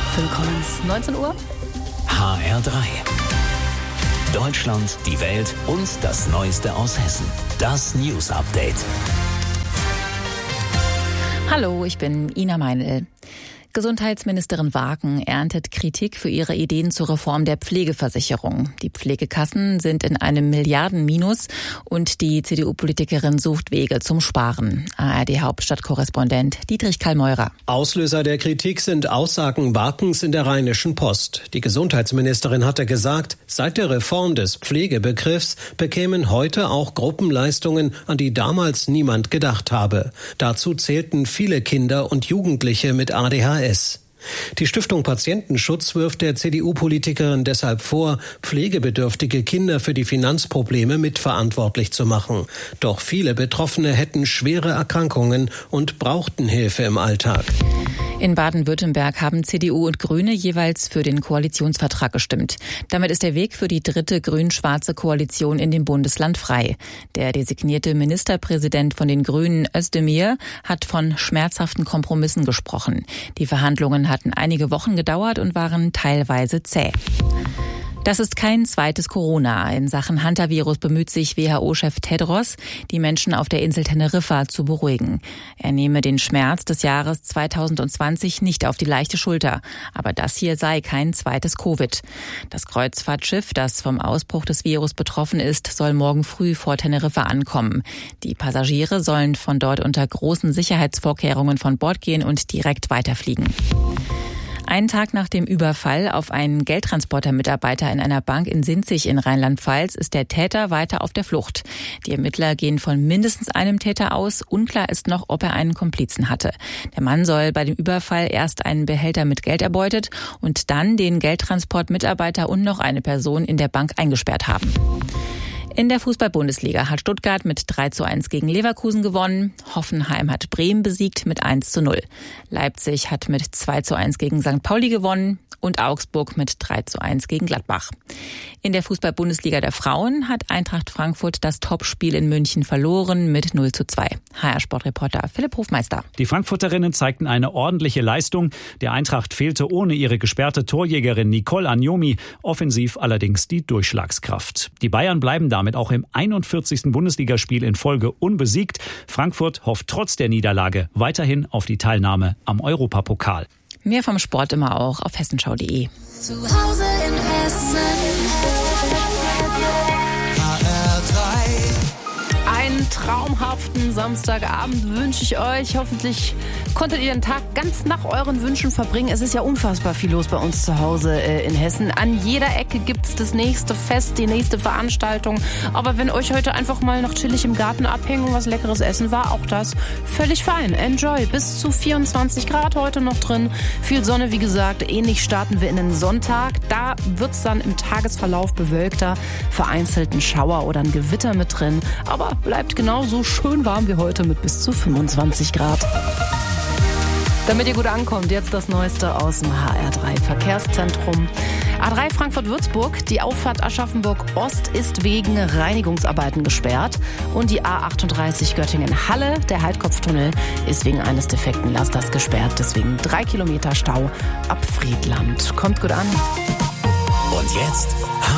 Phil Collins, 19 Uhr. HR3. Deutschland, die Welt und das Neueste aus Hessen. Das News Update. Hallo, ich bin Ina Meinl. Gesundheitsministerin Wagen erntet Kritik für ihre Ideen zur Reform der Pflegeversicherung. Die Pflegekassen sind in einem Milliardenminus und die CDU-Politikerin sucht Wege zum Sparen. ARD-Hauptstadtkorrespondent Dietrich Kallmeurer. Auslöser der Kritik sind Aussagen Wagens in der Rheinischen Post. Die Gesundheitsministerin hatte gesagt, seit der Reform des Pflegebegriffs bekämen heute auch Gruppenleistungen, an die damals niemand gedacht habe. Dazu zählten viele Kinder und Jugendliche mit ADHS. Die Stiftung Patientenschutz wirft der CDU-Politikerin deshalb vor, pflegebedürftige Kinder für die Finanzprobleme mitverantwortlich zu machen. Doch viele Betroffene hätten schwere Erkrankungen und brauchten Hilfe im Alltag. In Baden-Württemberg haben CDU und Grüne jeweils für den Koalitionsvertrag gestimmt. Damit ist der Weg für die dritte grün-schwarze Koalition in dem Bundesland frei. Der designierte Ministerpräsident von den Grünen, Özdemir, hat von schmerzhaften Kompromissen gesprochen. Die Verhandlungen hatten einige Wochen gedauert und waren teilweise zäh. Das ist kein zweites Corona. In Sachen Hantavirus bemüht sich WHO-Chef Tedros, die Menschen auf der Insel Teneriffa zu beruhigen. Er nehme den Schmerz des Jahres 2020 nicht auf die leichte Schulter. Aber das hier sei kein zweites Covid. Das Kreuzfahrtschiff, das vom Ausbruch des Virus betroffen ist, soll morgen früh vor Teneriffa ankommen. Die Passagiere sollen von dort unter großen Sicherheitsvorkehrungen von Bord gehen und direkt weiterfliegen. Einen Tag nach dem Überfall auf einen Geldtransporter-Mitarbeiter in einer Bank in Sinzig in Rheinland-Pfalz ist der Täter weiter auf der Flucht. Die Ermittler gehen von mindestens einem Täter aus. Unklar ist noch, ob er einen Komplizen hatte. Der Mann soll bei dem Überfall erst einen Behälter mit Geld erbeutet und dann den Geldtransport-Mitarbeiter und noch eine Person in der Bank eingesperrt haben. In der Fußball-Bundesliga hat Stuttgart mit 3:1 gegen Leverkusen gewonnen. Hoffenheim hat Bremen besiegt mit 1:0. Leipzig hat mit 2:1 gegen St. Pauli gewonnen und Augsburg mit 3:1 gegen Gladbach. In der Fußball-Bundesliga der Frauen hat Eintracht Frankfurt das Topspiel in München verloren mit 0:2. HR-Sportreporter Philipp Hofmeister. Die Frankfurterinnen zeigten eine ordentliche Leistung. Der Eintracht fehlte ohne ihre gesperrte Torjägerin Nicole Agnomi, offensiv allerdings die Durchschlagskraft. Die Bayern bleiben damit auch im 41. Bundesligaspiel in Folge unbesiegt. Frankfurt hofft trotz der Niederlage weiterhin auf die Teilnahme am Europapokal. Mehr vom Sport immer auch auf hessenschau.de. Zu Hause in Hessen. HR3. Einen traumhaften Samstagabend wünsche ich euch. Hoffentlich konntet ihr den Tag ganz nach euren Wünschen verbringen. Es ist ja unfassbar viel los bei uns zu Hause in Hessen. An jeder Ecke gibt es das nächste Fest, die nächste Veranstaltung. Aber wenn euch heute einfach mal noch chillig im Garten abhängen und was Leckeres essen war, auch das völlig fein. Enjoy. Bis zu 24 Grad heute noch drin. Viel Sonne, wie gesagt. Ähnlich starten wir in den Sonntag. Da wird es dann im Tagesverlauf bewölkter. Vereinzelt ein Schauer oder ein Gewitter mit drin. Aber bleibt genauso schön warm wie heute mit bis zu 25 Grad. Damit ihr gut ankommt, jetzt das Neueste aus dem HR3 Verkehrszentrum. A3 Frankfurt-Würzburg, die Auffahrt Aschaffenburg-Ost ist wegen Reinigungsarbeiten gesperrt. Und die A38 Göttingen-Halle, der Haltkopftunnel, ist wegen eines defekten Lasters gesperrt. Deswegen 3 Kilometer Stau ab Friedland. Kommt gut an. Und jetzt